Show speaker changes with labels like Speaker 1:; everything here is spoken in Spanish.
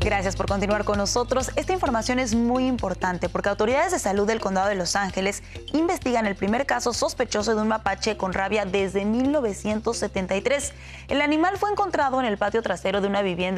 Speaker 1: Gracias por continuar con nosotros. Esta información es muy importante porque autoridades de salud del condado de Los Ángeles investigan el primer caso sospechoso de un mapache con rabia desde 1973. El animal fue encontrado en el patio trasero de una vivienda